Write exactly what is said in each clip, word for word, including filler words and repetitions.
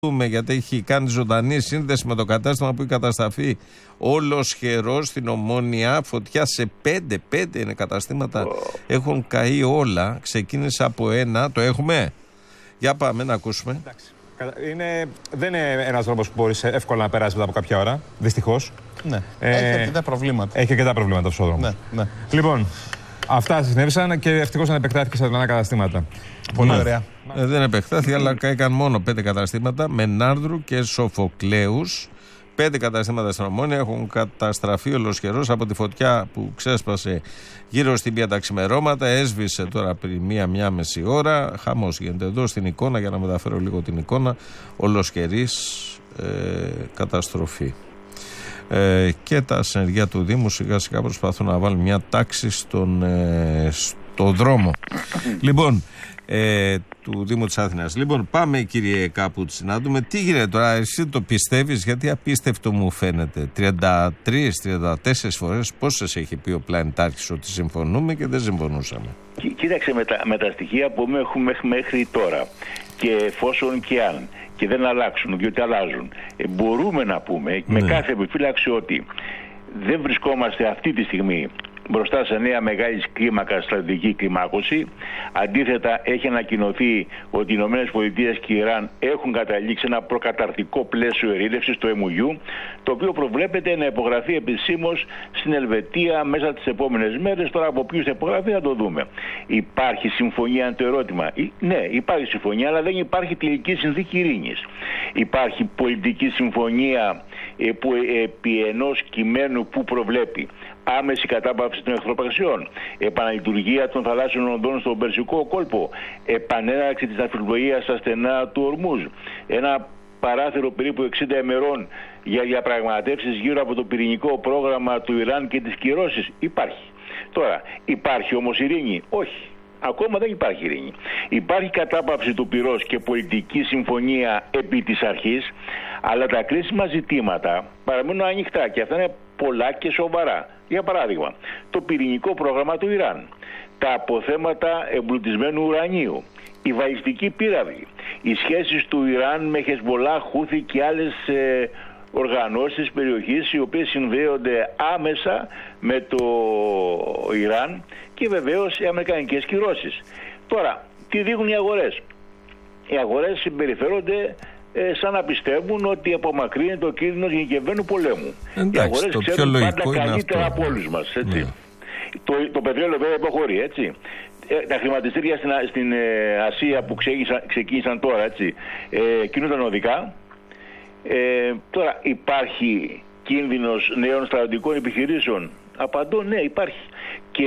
γιατί έχει κάνει ζωντανή σύνδεση με το κατάστημα που έχει κατασταθεί Ολοσχερός στην Ομόνια. Φωτιά σε πέντε, πέντε είναι καταστήματα, oh. έχουν καεί όλα. Ξεκίνησε από ένα, το έχουμε. Για πάμε να ακούσουμε. Εντάξει. Είναι, δεν είναι ένας τρόπος που μπορείς εύκολα να περάσει μετά από κάποια ώρα, δυστυχώς. Ναι. Ε, έχει αρκετά προβλήματα. Έχει αρκετά προβλήματα στο δρόμο. Ναι, ναι. Λοιπόν, αυτά συνέβησαν και ευτυχώς δεν επεκτάθηκε σε ζωντανά καταστήματα. Πολύ ωραία. Ε, δεν επεκτάθηκε, αλλά καήκαν μόνο πέντε καταστήματα με Νάρδρου και Σοφοκλέους. Πέντε καταστήματα στην Ομόνια έχουν καταστραφεί ολοσχερός από τη φωτιά που ξέσπασε γύρω στην πια τα ξημερώματα. Έσβησε τώρα πριν μία-μία μισή ώρα. Χαμός γίνεται εδώ στην εικόνα, για να μεταφέρω λίγο την εικόνα. Ολοσχερής ε, καταστροφή. Ε, και τα συνεργεία του Δήμου σιγά σιγά προσπαθούν να βάλουν μια τάξη στον, ε, στο δρόμο. Λοιπόν, ε, του Δήμου της Αθήνας. Λοιπόν, πάμε κύριε Κάπουτση να δούμε τι γίνεται τώρα. Εσύ το πιστεύεις? Γιατί απίστευτο μου φαίνεται. τριάντα τρεις τριάντα τέσσερις φορές πόσες έχει πει ο πλανητάρχης ότι συμφωνούμε και δεν συμφωνούσαμε. Κοίταξε με τα, με τα στοιχεία που έχουμε μέχρι τώρα και εφόσον και αν και δεν αλλάξουν, διότι αλλάζουν, ε, μπορούμε να πούμε ναι. με κάθε επιφύλαξη ότι δεν βρισκόμαστε αυτή τη στιγμή μπροστά σε νέα μεγάλη κλίμακα στρατηγική κλιμάκωση. Αντίθετα, έχει ανακοινωθεί ότι οι ΗΠΑ και η Ιράν έχουν καταλήξει ένα προκαταρκτικό πλαίσιο ειρήνευσης, το εμ γιου, το οποίο προβλέπεται να υπογραφεί επισήμως στην Ελβετία μέσα τις επόμενες μέρες. Τώρα από ποιους θα υπογραφεί θα το δούμε. Υπάρχει συμφωνία, είναι το ερώτημα. Ναι, υπάρχει συμφωνία, αλλά δεν υπάρχει τελική συνθήκη ειρήνης. Υπάρχει πολιτική συμφωνία που, επί ενός κειμένου που προβλέπει άμεση κατάπαυση των εχθροπραξιών, επαναλειτουργία των θαλάσσιων οδών στον Περσικό κόλπο, επανέναρξη της ναυπηγουργίας στα στενά του Ορμούζ, ένα παράθυρο περίπου εξήντα ημερών για διαπραγματεύσεις γύρω από το πυρηνικό πρόγραμμα του Ιράν και τις κυρώσεις. Υπάρχει. Τώρα, υπάρχει όμως ειρήνη? Όχι. Ακόμα δεν υπάρχει ειρήνη. Υπάρχει κατάπαυση του πυρός και πολιτική συμφωνία επί της αρχής, αλλά τα κρίσιμα ζητήματα παραμένουν ανοιχτά και αυτά είναι πολλά και σοβαρά. Για παράδειγμα, το πυρηνικό πρόγραμμα του Ιράν, τα αποθέματα εμπλουτισμένου ουρανίου, η βαλιστική πύραυλη, οι σχέσεις του Ιράν με Χεσμολάχ, Χούθη και άλλες ε, οργανώσεις περιοχής οι οποίες συνδέονται άμεσα με το Ιράν και βεβαίως οι αμερικανικές κυρώσεις. Τώρα, τι δείχνουν οι αγορές? Οι αγορές συμπεριφέρονται ε, σαν να πιστεύουν ότι απομακρύνεται ο κίνδυνος γενικευμένου πολέμου. Εντάξει, οι αγορές το ξέρουν πιο πάντα καλύτερα από όλους μας. Έτσι. Ναι. Το, το πετρέλαιο βέβαια υποχωρεί, έτσι. Ε, τα χρηματιστήρια στην, στην ε, Ασία που ξεκίνησαν, ξεκίνησαν τώρα, έτσι, ε, κινούνταν οδικά. Ε, τώρα υπάρχει κίνδυνος νέων στρατιωτικών επιχειρήσεων? Απαντώ ναι, υπάρχει. Και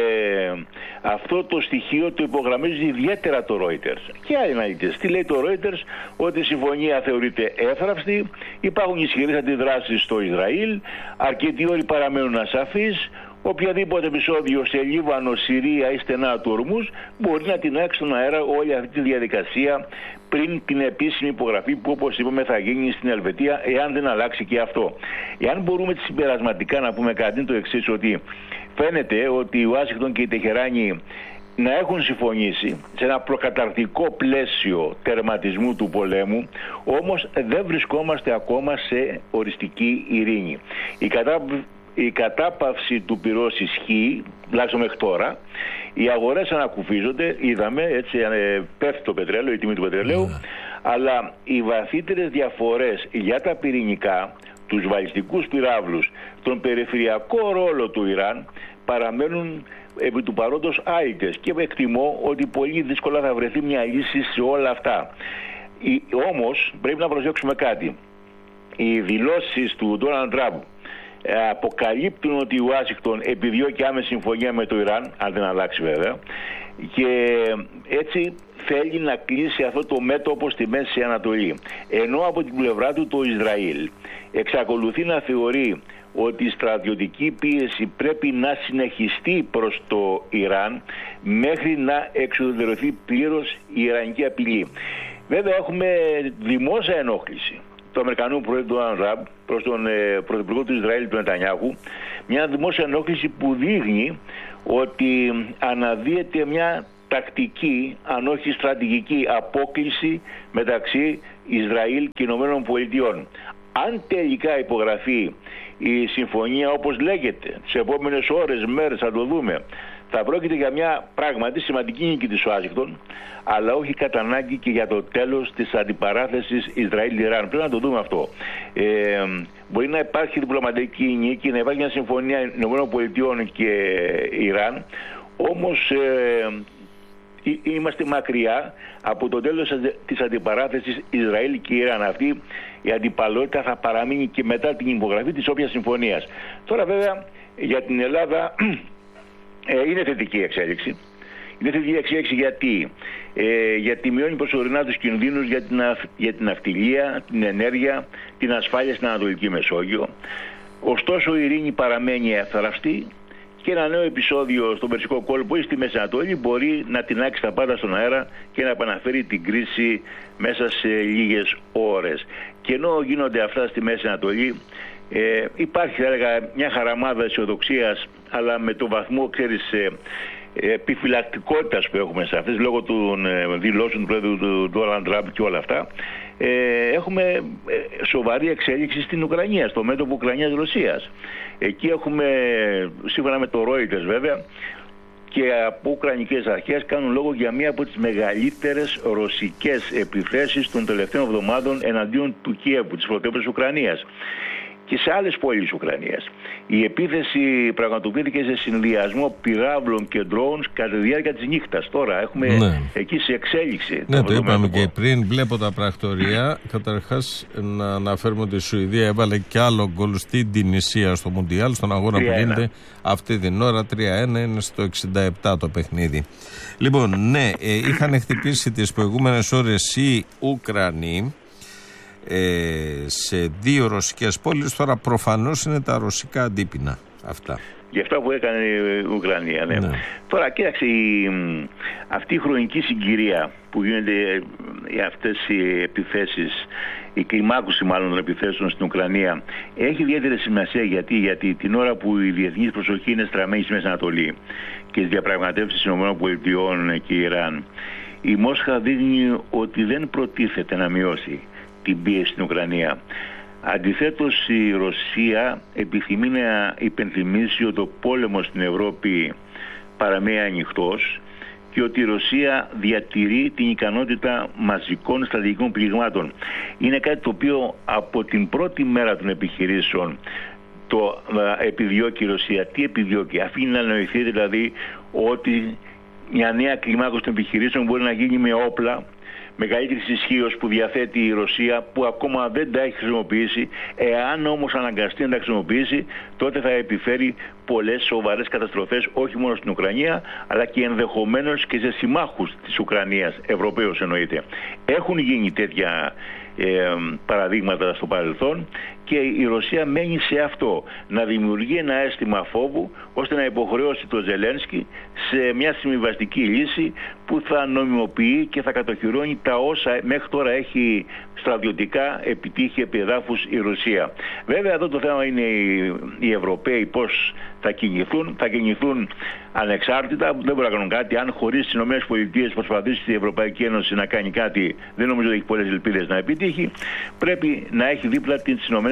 αυτό το στοιχείο το υπογραμμίζει ιδιαίτερα το Reuters και άλλοι αναλυτές. Τι λέει το Reuters? Ότι η συμφωνία θεωρείται εύθραυστη, υπάρχουν ισχυρές αντιδράσεις στο Ισραήλ, αρκετοί όροι παραμένουν ασαφείς, οποιαδήποτε επεισόδιο σε Λίβανο, Συρία ή στενά του Ορμούζ μπορεί να τεινάξει στον αέρα όλη αυτή τη διαδικασία πριν την επίσημη υπογραφή που, όπως είπαμε, θα γίνει στην Ελβετία, εάν δεν αλλάξει και αυτό. Εάν μπορούμε συμπερασματικά να πούμε κάτι, είναι το εξής, ότι φαίνεται ότι η Ουάσιγκτον και η Τεχεράνη να έχουν συμφωνήσει σε ένα προκαταρκτικό πλαίσιο τερματισμού του πολέμου, όμως δεν βρισκόμαστε ακόμα σε οριστική ειρήνη. Η κατά... Η κατάπαυση του πυρός ισχύει, τουλάχιστον μέχρι τώρα. Οι αγορές ανακουφίζονται, είδαμε, έτσι πέφτει το πετρέλαιο, η τιμή του πετρελαίου, yeah. αλλά οι βαθύτερες διαφορές για τα πυρηνικά, τους βαλιστικούς πυράβλους, τον περιφερειακό ρόλο του Ιράν παραμένουν επί του παρόντος άειτες και εκτιμώ ότι πολύ δύσκολα θα βρεθεί μια λύση σε όλα αυτά. Η, όμως πρέπει να προσέξουμε κάτι. Οι δηλώσεις του Ντόναλντ Τραμπ αποκαλύπτουν ότι η Ουάσιγκτον επιδιώκει άμεση συμφωνία με το Ιράν, αν δεν αλλάξει βέβαια, και έτσι θέλει να κλείσει αυτό το μέτωπο στη Μέση Ανατολή. Ενώ από την πλευρά του το Ισραήλ εξακολουθεί να θεωρεί ότι η στρατιωτική πίεση πρέπει να συνεχιστεί προς το Ιράν μέχρι να εξουδετερωθεί πλήρως η ιρανική απειλή. Βέβαια έχουμε δημόσια ενόχληση του Αμερικανού Προέδρου Ντόναλντ Τραμπ προς τον ε, Πρωθυπουργό του Ισραήλ, του Νετανιάχου, μια δημόσια ενόχληση που δείχνει ότι αναδύεται μια τακτική, αν όχι στρατηγική, απόκλιση μεταξύ Ισραήλ και Ηνωμένων Πολιτειών. Αν τελικά υπογραφεί η συμφωνία όπως λέγεται, τις επόμενες ώρες, μέρες θα το δούμε, θα πρόκειται για μια πράγματι σημαντική νίκη της Ουάσιγκτον, αλλά όχι κατά ανάγκη και για το τέλος της αντιπαράθεσης Ισραήλ-Ιράν. Πρέπει να το δούμε αυτό. Ε, μπορεί να υπάρχει διπλωματική νίκη, να υπάρχει μια συμφωνία Ηνωμένων Πολιτειών και Ιράν, όμως ε, είμαστε μακριά από το τέλος της αντιπαράθεσης Ισραήλ και Ιράν. Αυτή η αντιπαλότητα θα παραμείνει και μετά την υπογραφή της όποιας συμφωνίας. Τώρα βέβαια για την Ελλάδα ε, είναι θετική εξέλιξη. Είναι θετική εξέλιξη γιατί, ε, γιατί μειώνει προσωρινά τους κινδύνους για την, για την ναυτιλία, την ενέργεια, την ασφάλεια στην Ανατολική Μεσόγειο. Ωστόσο η ειρήνη παραμένει εύθραυστη και ένα νέο επεισόδιο στον Περσικό κόλπο ή στη Μέση Ανατολή μπορεί να τεινάξει τα πάντα στον αέρα και να επαναφέρει την κρίση μέσα σε λίγες ώρες. Και ενώ γίνονται αυτά στη Μέση Ανατολή, ε, υπάρχει θα έλεγα μια χαραμάδα αισιοδοξίας, αλλά με το βαθμό, ξέρεις, ε, επιφυλακτικότητας που έχουμε σε αυτές λόγω των ε, δηλώσεων του πρόεδρου του Ντόναλντ Τραμπ και όλα αυτά, ε, έχουμε ε, σοβαρή εξέλιξη στην Ουκρανία, στο μέτωπο Ουκρανίας-Ρωσίας. Εκεί έχουμε, σύμφωνα με το Reuters βέβαια, και από ουκρανικές αρχές κάνουν λόγο για μία από τις μεγαλύτερες ρωσικές επιθέσεις των τελευταίων εβδομάδων εναντίον του Κιέβου, της πρωτεύουσας Ουκρανίας, και σε άλλες πόλεις της Ουκρανίας. Η επίθεση πραγματοποιήθηκε σε συνδυασμό πυράβλων και ντρόουν κατά τη διάρκεια της νύχτας. Τώρα έχουμε ναι. εκεί σε εξέλιξη. Ναι, το, το είπαμε και πριν. Βλέπω τα πρακτορία. Καταρχάς, να αναφέρουμε ότι η Σουηδία έβαλε κι άλλο γκολ στην Τινησία στο Μουντιάλ, στον αγώνα που γίνεται αυτή την ώρα. τρία ένα είναι στο εξήντα επτά το παιχνίδι. Λοιπόν, ναι, ε, είχαν χτυπήσει τις προηγούμενες ώρες οι Ουκρανοί Ε, σε δύο ρωσικές πόλεις. Τώρα προφανώς είναι τα ρωσικά αντίπεινα αυτά. Για αυτά που έκανε η Ουκρανία, ναι. ναι. Τώρα κοίταξε, η, αυτή η χρονική συγκυρία που γίνεται, αυτές οι επιθέσεις, η κλιμάκωση μάλλον των επιθέσεων στην Ουκρανία, έχει ιδιαίτερη σημασία. Γιατί, γιατί την ώρα που η διεθνής προσοχή είναι στραμμένη στη Μέση Ανατολή και στις διαπραγματεύσεις ΗΠΑ και Ιράν, η Μόσχα δείχνει ότι δεν προτίθεται να μειώσει την πίεση στην Ουκρανία. Αντιθέτως, η Ρωσία επιθυμεί να υπενθυμίσει ότι ο πόλεμος στην Ευρώπη παραμένει ανοιχτός και ότι η Ρωσία διατηρεί την ικανότητα μαζικών στρατηγικών πληγμάτων. Είναι κάτι το οποίο από την πρώτη μέρα των επιχειρήσεων το επιδιώκει η Ρωσία. Τι επιδιώκει? Αφήνει να νοηθεί δηλαδή ότι μια νέα κλιμάκωση των επιχειρήσεων μπορεί να γίνει με όπλα μεγαλύτερης ισχύως που διαθέτει η Ρωσία, που ακόμα δεν τα έχει χρησιμοποιήσει. Εάν όμως αναγκαστεί να τα χρησιμοποιήσει, τότε θα επιφέρει πολλές σοβαρές καταστροφές, όχι μόνο στην Ουκρανία, αλλά και ενδεχομένως και σε συμμάχους της Ουκρανίας, Ευρωπαίους εννοείται. Έχουν γίνει τέτοια ε, παραδείγματα στο παρελθόν και η Ρωσία μένει σε αυτό, να δημιουργεί ένα αίσθημα φόβου ώστε να υποχρεώσει τον Ζελένσκι σε μια συμβιβαστική λύση που θα νομιμοποιεί και θα κατοχυρώνει τα όσα μέχρι τώρα έχει στρατιωτικά επιτύχει επί εδάφους η Ρωσία. Βέβαια εδώ το θέμα είναι οι, οι Ευρωπαίοι πώς θα κινηθούν, θα κινηθούν ανεξάρτητα, δεν μπορούν να κάνουν κάτι. Αν χωρίς τις ΗΠΑ προσπαθήσει η Ευρωπαϊκή Ένωση να κάνει κάτι, δεν νομίζω ότι έχει πολλές ελπίδες να επιτύχει. Πρέπει να έχει δίπλα τις ΗΠΑ.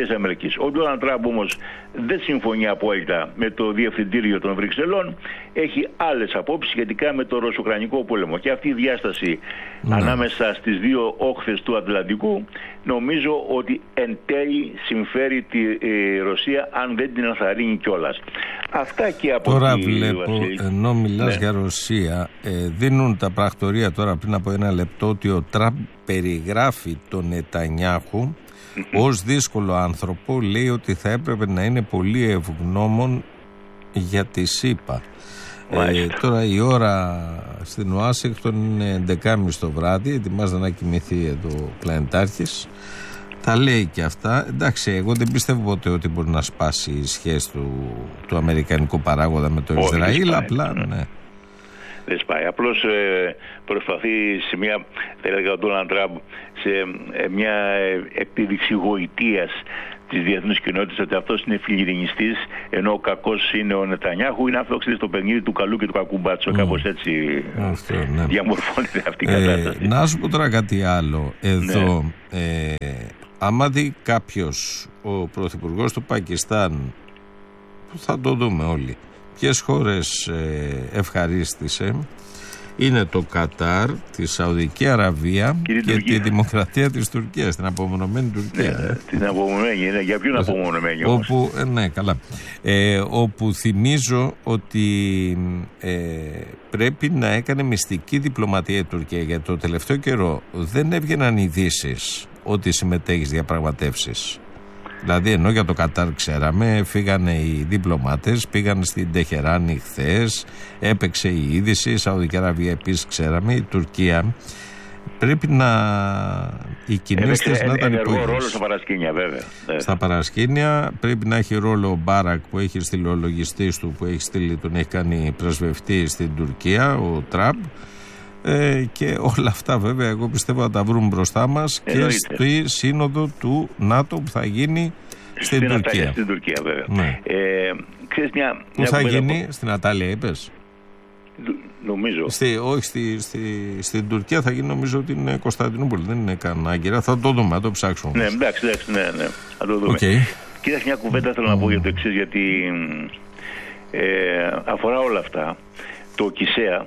Ο Ντόναλντ Τραμπ όμως δεν συμφωνεί απόλυτα με το Διευθυντήριο των Βρυξελών. Έχει άλλες απόψεις σχετικά με το Ρωσο-Ουκρανικό πόλεμο. Και αυτή η διάσταση ναι. ανάμεσα στις δύο όχθες του Ατλαντικού νομίζω ότι εν τέλει συμφέρει τη ε, Ρωσία, αν δεν την αθαρρύνει κιόλας. Αυτά και από τώρα τη βλέπω, Βασίλη. Ενώ μιλάς ναι. για Ρωσία, ε, δίνουν τα πρακτορία τώρα πριν από ένα λεπτό ότι ο Τραμπ περιγράφει τον Νετανιάχου ως δύσκολο άνθρωπο. Λέει ότι θα έπρεπε να είναι πολύ ευγνώμων για τη ΣΥΠΑ. Ε, τώρα η ώρα στην Ουάσιγκτον είναι έντεκα και μισή το βράδυ, ετοιμάζεται να κοιμηθεί εδώ ο πλανητάρχης. Τα λέει και αυτά. Εντάξει, εγώ δεν πιστεύω ποτέ ότι μπορεί να σπάσει η σχέση του, του αμερικανικού παράγοντα με το Ισραήλ. Απλά, ναι. δεν σπάει. Απλώς ε, προσπαθεί σε μια, θα έλεγα ο Ντόναλντ Τραμπ, σε ε, μια ε, επίδειξη γοητείας της διεθνούς κοινότητας ότι αυτός είναι φιλιρινιστής, ενώ ο κακός είναι ο Νετανιάχου, είναι αυτό στο παιχνίδι του καλού και του κακού μπάτσο. Mm. Κάπως έτσι αυτό, ναι. διαμορφώνεται αυτή η κατάσταση. Ε, να σου πω τώρα κάτι άλλο. Εδώ, ναι. ε, άμα δει κάποιος ο πρωθυπουργός του Πακιστάν, θα το δούμε όλοι, ποιες χώρες ε, ευχαρίστησε, είναι το Κατάρ, τη Σαουδική Αραβία και, και τη Δημοκρατία της Τουρκίας, την απομονωμένη Τουρκία. Ναι, ε. Την απομονωμένη, είναι. Για ποιον απομονωμένη όμως? Όπου, ε, ναι, καλά. Ε, όπου θυμίζω ότι ε, πρέπει να έκανε μυστική διπλωματία η Τουρκία, γιατί το τελευταίο καιρό δεν έβγαιναν ειδήσεις ότι συμμετέχει στις διαπραγματεύσεις. Δηλαδή, ενώ για το Κατάρ ξέραμε, φύγανε οι διπλωμάτες, πήγαν στην Τεχεράνη χθες, έπαιξε η είδηση, η Σαουδική Αραβία επίσης ξέραμε, η Τουρκία. Πρέπει να οι κοινές της να ήταν υπόγειες. Ρόλο στα παρασκήνια, βέβαια. Στα παρασκήνια πρέπει να έχει ρόλο ο Μπάρακ, που έχει στείλει ο λογιστής του, που έχει στείλει, τον έχει κάνει πρεσβευτή στην Τουρκία, ο Τραμπ. Ε, και όλα αυτά βέβαια εγώ πιστεύω θα τα βρουν μπροστά μας και στη σύνοδο του ΝΑΤΟ που θα γίνει στην, στην Τουρκία. Ατάλια, στην Τουρκία βέβαια. Ναι. Ε, ξέρεις, μια, που μια θα γίνει από... στην Ατάλια είπες? Νομίζω. Στη, όχι, στη, στη, στην Τουρκία θα γίνει, νομίζω ότι είναι Κωνσταντινούπολη, δεν είναι καν Άγκυρα. Θα το δούμε, θα το ψάξουμε. Ναι, εντάξει, εντάξει, ναι, ναι, θα το δούμε. Okay. Κοίταξε, μια κουβέντα θέλω mm. να πω για το εξής, γιατί ε, αφορά όλα αυτά. Το ΚΙΣΕΑ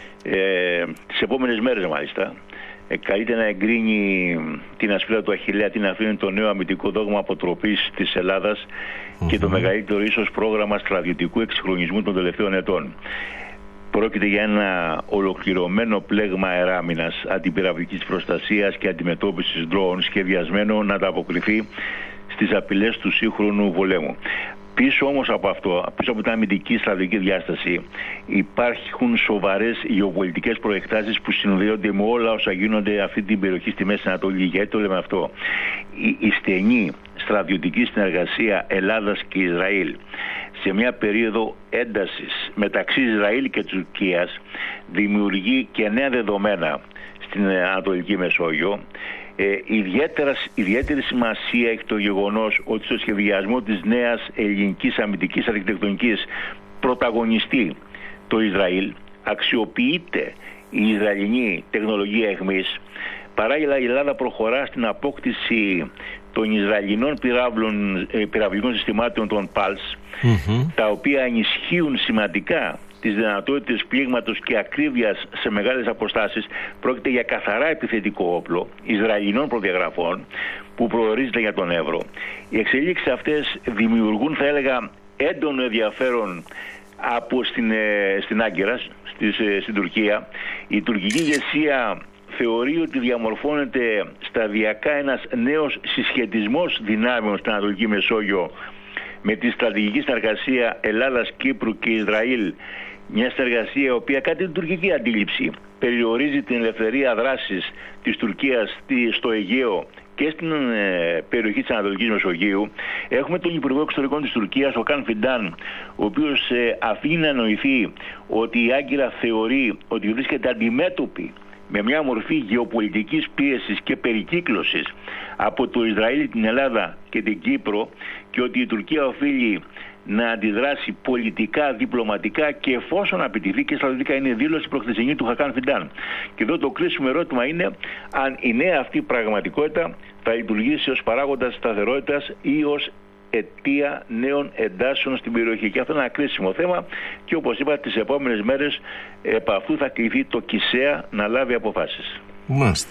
Ε, τις επόμενες μέρες μάλιστα ε, καλείται να εγκρίνει την ασπίδα του Αχιλλέα, την αφήνει το νέο αμυντικό δόγμα αποτροπής της Ελλάδας mm-hmm. και το μεγαλύτερο ίσως πρόγραμμα στρατιωτικού εξυγχρονισμού των τελευταίων ετών. Πρόκειται για ένα ολοκληρωμένο πλέγμα αεράμινας, αντιπυραυλικής προστασίας και αντιμετώπισης ντρόουν, σχεδιασμένο να ανταποκριθεί στις απειλές του σύγχρονου πολέμου. Πίσω όμως από αυτό, πίσω από την αμυντική στρατηγική διάσταση, υπάρχουν σοβαρές γεωπολιτικές προεκτάσεις που συνδέονται με όλα όσα γίνονται αυτή την περιοχή στη Μέση Ανατολή. Γιατί το λέμε αυτό? Η, η στενή στρατιωτική συνεργασία Ελλάδας και Ισραήλ σε μια περίοδο έντασης μεταξύ Ισραήλ και Τουρκίας δημιουργεί και νέα δεδομένα στην Ανατολική Μεσόγειο. Ε, ιδιαίτερα, ιδιαίτερη σημασία έχει το γεγονός ότι στο σχεδιασμό της νέας ελληνικής αμυντικής αρχιτεκτονικής πρωταγωνιστεί το Ισραήλ, αξιοποιείται η Ισραηλινή τεχνολογία αιχμής. Παράλληλα η Ελλάδα προχωρά στην απόκτηση των Ισραηλινών πυράβλων, ε, πυραυλικών συστημάτων των πάλς, mm-hmm. τα οποία ενισχύουν σημαντικά τις δυνατότητες πλήγματος και ακρίβειας σε μεγάλες αποστάσεις. Πρόκειται για καθαρά επιθετικό όπλο Ισραηλινών προδιαγραφών που προορίζεται για τον Εύρο. Οι εξελίξεις αυτές δημιουργούν, θα έλεγα, έντονο ενδιαφέρον από στην, στην Άγκυρα, στις, στην Τουρκία. Η τουρκική ηγεσία θεωρεί ότι διαμορφώνεται σταδιακά ένας νέος συσχετισμός δυνάμεων στην Ανατολική Μεσόγειο με τη στρατηγική συνεργασία Ελλάδας, Κύπρου και Ισραήλ. Μια συνεργασία η οποία, κάτι την τουρκική αντίληψη, περιορίζει την ελευθερία δράσης της Τουρκίας στο Αιγαίο και στην ε, περιοχή της Ανατολικής Μεσογείου. Έχουμε τον Υπουργό Εξωτερικών της Τουρκίας, ο Χακάν Φιντάν, ο οποίος ε, αφήνει να νοηθεί ότι η Άγκυρα θεωρεί ότι βρίσκεται αντιμέτωπη με μια μορφή γεωπολιτικής πίεσης και περικύκλωσης από το Ισραήλ, την Ελλάδα και την Κύπρο, και ότι η Τουρκία οφείλει να αντιδράσει πολιτικά, διπλωματικά και εφόσον απαιτηθεί και στρατιωτικά. Είναι δήλωση προχθεσινή του Χακάν Φιντάν. Και εδώ το κρίσιμο ερώτημα είναι αν η νέα αυτή πραγματικότητα θα λειτουργήσει ως παράγοντας σταθερότητας ή ως αιτία νέων εντάσεων στην περιοχή. Και αυτό είναι ένα κρίσιμο θέμα και όπως είπα, τις επόμενες μέρες επ' αυτού θα κληθεί το ΚΙΣΕΑ να λάβει αποφάσεις. Μάλιστα.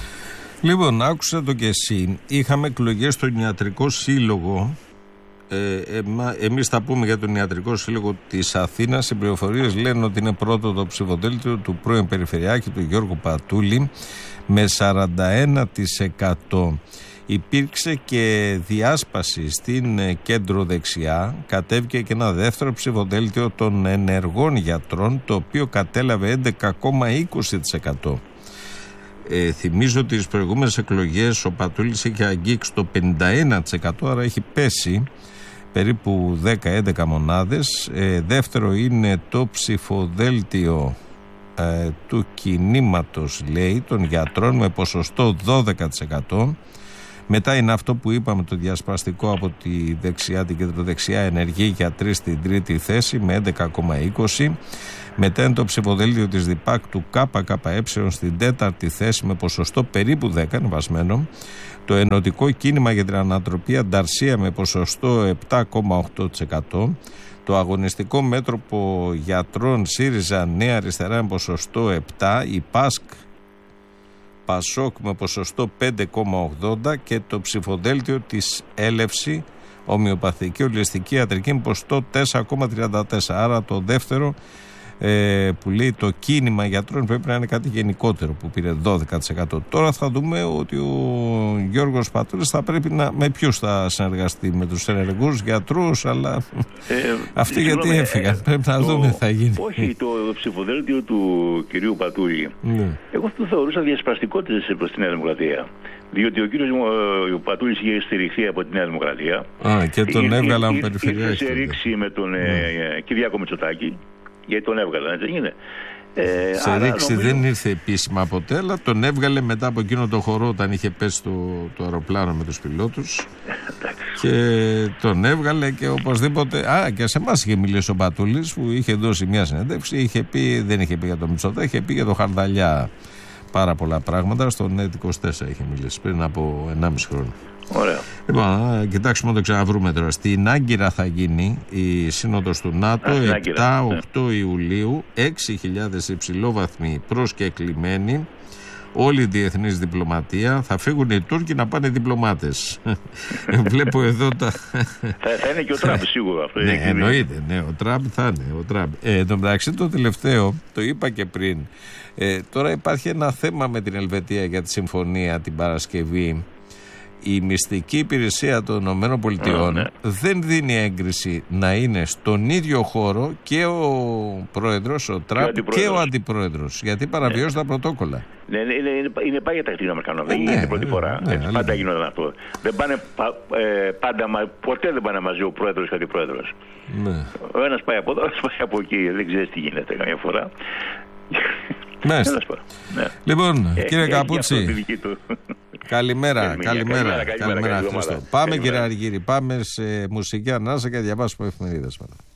Λοιπόν, άκουσα το και εσύ. Είχαμε εκλογές στον Ιατρικό Σύλλογο. Ε, ε, εμείς θα πούμε για τον Ιατρικό Σύλλογο της Αθήνας. Οι πληροφορίες λένε ότι είναι πρώτο το ψηφοδέλτιο του πρώην Περιφερειάρχη του Γιώργου Πατούλη με σαράντα ένα τοις εκατό. Υπήρξε και διάσπαση στην κέντρο δεξιά. Κατέβηκε και ένα δεύτερο ψηφοδέλτιο των ενεργών γιατρών, το οποίο κατέλαβε έντεκα κόμμα είκοσι τοις εκατό. Ε, θυμίζω ότι στις προηγούμενες εκλογές ο Πατούλης είχε αγγίξει το πενήντα ένα τοις εκατό, άρα έχει πέσει περίπου δέκα έντεκα μονάδες. Ε, δεύτερο είναι το ψηφοδέλτιο ε, του κινήματος, λέει, των γιατρών με ποσοστό δώδεκα τοις εκατό. Μετά είναι αυτό που είπαμε, το διασπαστικό από τη δεξιά, την κεντροδεξιά, ενεργοί γιατροί στην τρίτη θέση με έντεκα κόμμα είκοσι. Μετά είναι το ψηφοδέλτιο της ΔΙΠΑΚ του ΚΚΕ στην τέταρτη θέση με ποσοστό περίπου δέκα, είναι βασμένο. Το ενωτικό κίνημα για την ανατροπή Ανταρσία με ποσοστό επτά κόμμα οκτώ τοις εκατό. Το αγωνιστικό μέτροπο γιατρών ΣΥΡΙΖΑ Νέα Αριστερά με ποσοστό επτά. Η ΠΑΣΚ Πασόκ με ποσοστό πέντε κόμμα ογδόντα και το ψηφοδέλτιο της Έλευση Ομοιοπαθική Ολιστική Ιατρική με ποσοστό τέσσερα κόμμα τριάντα τέσσερα. Άρα το δεύτερο ε, που λέει το κίνημα γιατρών πρέπει να είναι κάτι γενικότερο που πήρε δώδεκα τοις εκατό. Τώρα θα δούμε ότι ο Γιώργος Πατούλης θα πρέπει να, με ποιους θα συνεργαστεί, με τους ενεργούς γιατρούς, αλλά ε, αυτοί γιατί έφυγαν, ε, πρέπει να το, δούμε τι θα γίνει. Όχι, το ψηφοδέλτιο του κυρίου Πατούλη, ναι. Εγώ το θεωρούσα διασπαστικό προς τη Νέα Δημοκρατία. Διότι ο κύριος ο Πατούλης είχε στηριχθεί από τη Νέα Δημοκρατία. Α, και τον έβγαλαν περιφερειακά. Ήρθε σε ρήξη με τον ναι. ε, Κυριάκο Μητσοτάκη. Γιατί τον έβγαλε, έτσι είναι. Ε, σε ρήξη νομίζω... δεν ήρθε επίσημα ποτέ, αλλά τον έβγαλε μετά από εκείνο το χορό όταν είχε πέσει το, το αεροπλάνο με τους πιλότους. Και τον έβγαλε και οπωσδήποτε. Α, και σε εμάς είχε μιλήσει ο Πατούλης που είχε δώσει μια συνέντευξη. Είχε πει, δεν είχε πει για τον Μητσοτάκη, είχε πει για τον Χαρδαλιά πάρα πολλά πράγματα. Στον ΕΤ είκοσι τέσσερα είχε μιλήσει πριν από ενάμιση χρόνο. Ωραία. Λοιπόν, κοιτάξουμε να το ξαναβρούμε τώρα. Στην Άγκυρα θα γίνει η σύνοδος του ΝΑΤΟ επτά οκτώ Ιουλίου, έξι χιλιάδες υψηλόβαθμοι προσκεκλημένοι, όλη η διεθνής διπλωματία. Θα φύγουν οι Τούρκοι να πάνε διπλωμάτες. Βλέπω εδώ τα... θα είναι και ο Τραμπ σίγουρα. Αυτό ναι, εννοείται, ναι, ο Τραμπ θα είναι. Ο Τραμπ. Ε, εν τω μεταξύ το τελευταίο, το είπα και πριν, ε, τώρα υπάρχει ένα θέμα με την Ελβετία για τη συμφωνία την Παρασκευή. Η μυστική υπηρεσία των ΗΠΑ ναι. δεν δίνει έγκριση να είναι στον ίδιο χώρο και ο πρόεδρος, ο Τραμπ, και, και ο αντιπρόεδρος. Γιατί παραβιάζουν ναι. τα πρωτόκολλα. Ναι, είναι, είναι, είναι πάγια τακτική των Αμερικανών. Δεν είναι η πρώτη φορά. Ναι, ναι, πάντα γίνονταν αυτό. Δεν πάνε, ε, πάντα, ποτέ δεν πάνε μαζί ο πρόεδρος και ο αντιπρόεδρος. Ναι. Ο ένας πάει από εδώ, ο ένας πάει από εκεί. Δεν ξέρεις τι γίνεται καμιά φορά. Μάλιστα. Ναι. Λοιπόν, ε, κύριε Καπούτσι. Καλημέρα, καλημέρα, καλημέρα, καλημέρα, Χριστό. Πάμε, κύριε Αργύρη, πάμε σε μουσική ανάσα και διαβάσουμε εφημερίδες.